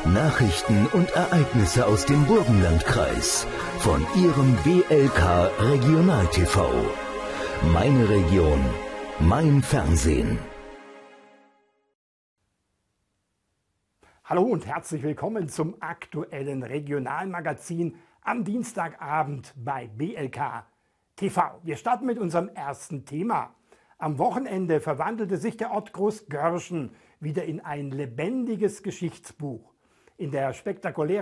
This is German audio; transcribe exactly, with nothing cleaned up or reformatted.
Nachrichten und Ereignisse aus dem Burgenlandkreis von Ihrem B L K Regional T V. Meine Region, mein Fernsehen. Hallo und herzlich willkommen zum aktuellen Regionalmagazin am Dienstagabend bei B L K T V. Wir starten mit unserem ersten Thema. Am Wochenende verwandelte sich der Ort Großgörschen wieder in ein lebendiges Geschichtsbuch. In der spektakulären